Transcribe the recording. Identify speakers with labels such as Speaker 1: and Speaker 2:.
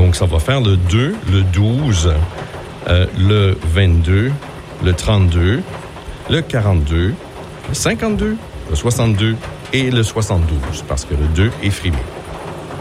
Speaker 1: Donc, ça va faire le 2, le 12, le 22, le 32, le 42, le 52, le 62 et le 72, parce que le 2 est frimé.